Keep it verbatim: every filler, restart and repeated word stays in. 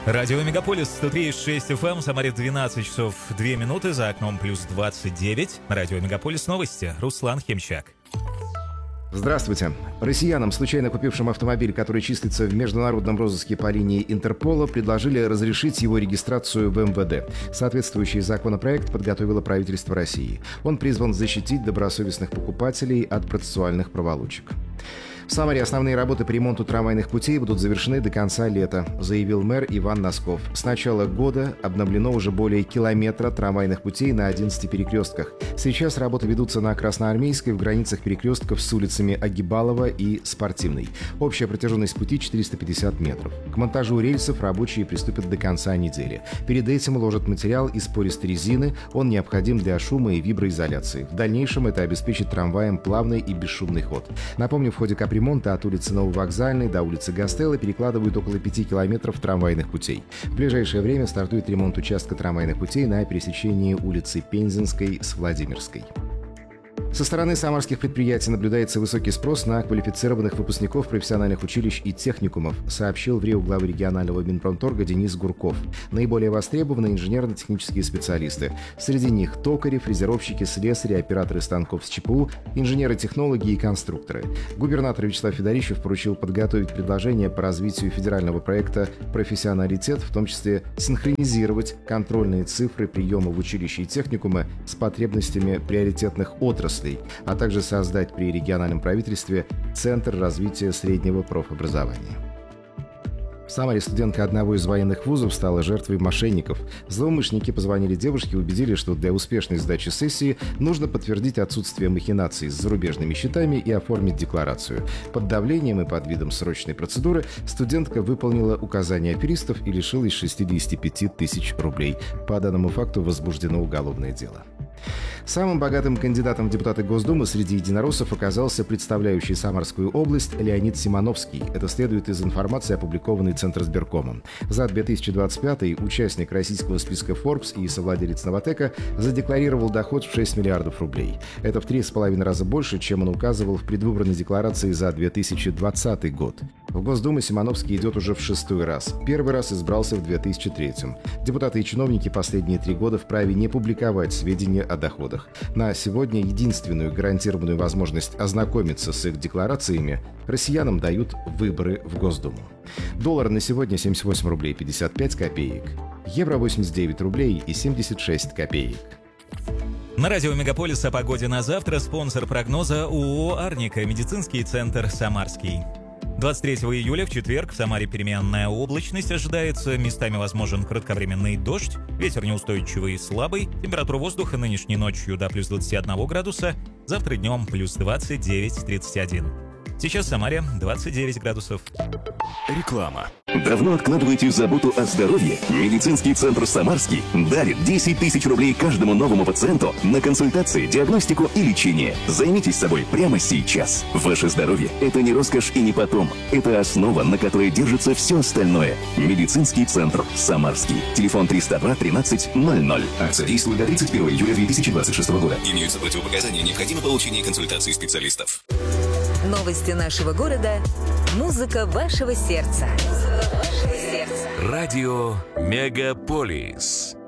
Радио Мегаполис сто три и шесть эф эм, Самаре двенадцать часов две минуты, за окном плюс двадцать девять. Радио Мегаполис новости. Руслан Хемчак. Здравствуйте. Россиянам, случайно купившим автомобиль, который числится в международном розыске по линии Интерпола, предложили разрешить его регистрацию в эм вэ дэ. Соответствующий законопроект подготовило правительство России. Он призван защитить добросовестных покупателей от процессуальных проволочек. В Самаре основные работы по ремонту трамвайных путей будут завершены до конца лета, заявил мэр Иван Носков. С начала года обновлено уже более километра трамвайных путей на одиннадцати перекрестках. Сейчас работы ведутся на Красноармейской в границах перекрестков с улицами Агибалова и Спортивной. Общая протяженность пути четыреста пятьдесят метров. К монтажу рельсов рабочие приступят до конца недели. Перед этим уложат материал из пористой резины, он необходим для шума и виброизоляции. В дальнейшем это обеспечит трамваям плавный и бесшумный ход. Напомню, в ходе капремонта ремонта от улицы Нововокзальной до улицы Гастелло перекладывают около пяти километров трамвайных путей. В ближайшее время стартует ремонт участка трамвайных путей на пересечении улицы Пензенской с Владимирской. Со стороны самарских предприятий наблюдается высокий спрос на квалифицированных выпускников профессиональных училищ и техникумов, сообщил в РИО главы регионального Минпромторга Денис Гурков. Наиболее востребованы инженерно-технические специалисты. Среди них токари, фрезеровщики, слесари, операторы станков с ЧПУ, инженеры-технологи и конструкторы. Губернатор Вячеслав Федорищев поручил подготовить предложение по развитию федерального проекта «Профессионалитет», в том числе синхронизировать контрольные цифры приема в училище и техникумы с потребностями приоритетных отраслей, а также создать при региональном правительстве Центр развития среднего профобразования. В Самаре студентка одного из военных вузов стала жертвой мошенников. Злоумышленники позвонили девушке и убедили, что для успешной сдачи сессии нужно подтвердить отсутствие махинаций с зарубежными счетами и оформить декларацию. Под давлением и под видом срочной процедуры студентка выполнила указания аферистов и лишилась шестидесяти пяти тысяч рублей. По данному факту возбуждено уголовное дело. Самым богатым кандидатом в депутаты Госдумы среди единороссов оказался представляющий Самарскую область Леонид Симоновский. Это следует из информации, опубликованной Центрсберкомом. За две тысячи двадцать пятый участник российского списка Forbes и совладелец Новатэка задекларировал доход в шесть миллиардов рублей. Это в три с половиной раза больше, чем он указывал в предвыборной декларации за две тысячи двадцатый год. В Госдуму Симоновский идет уже в шестой раз. Первый раз избрался в две тысячи третьем. Депутаты и чиновники последние три года вправе не публиковать сведения о доходах. На сегодня единственную гарантированную возможность ознакомиться с их декларациями россиянам дают выборы в Госдуму. Доллар на сегодня семьдесят восемь рублей пятьдесят пять копеек. Евро восемьдесят девять рублей и семьдесят шесть копеек. На радио Мегаполис о погоде на завтра спонсор прогноза ООО «Арника», медицинский центр «Самарский». двадцать третьего июля в четверг в Самаре переменная облачность ожидается, местами возможен кратковременный дождь, ветер неустойчивый и слабый, температура воздуха нынешней ночью до плюс двадцати одного градуса, завтра днем плюс двадцать девять - тридцать один. Сейчас в Самаре двадцать девять градусов. Реклама. Давно откладываете заботу о здоровье? Медицинский центр «Самарский» дарит десять тысяч рублей каждому новому пациенту на консультации, диагностику и лечение. Займитесь собой прямо сейчас. Ваше здоровье – это не роскошь и не потом. Это основа, на которой держится все остальное. Медицинский центр «Самарский». Телефон триста два тринадцать ноль ноль. Акция действует до тридцать первого июля две тысячи двадцать шестого года. Имеются противопоказания, необходимо получение консультации специалистов. Новости нашего города. Музыка вашего сердца. Радио Мегаполис.